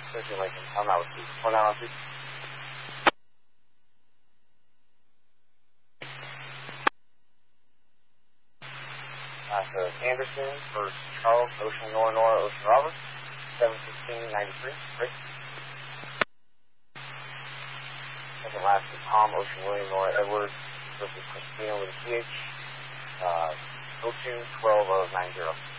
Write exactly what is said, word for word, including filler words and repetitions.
thirteen Lincoln. I'm out with two. One out on two. That's uh, Anderson for Charles, Ocean Nora Nora, Ocean Robert. seven sixteen ninety-three. Great. Second last is Tom, Ocean William Nora Edwards versus Christina with a C H. Uh, O two twelve oh nine zero.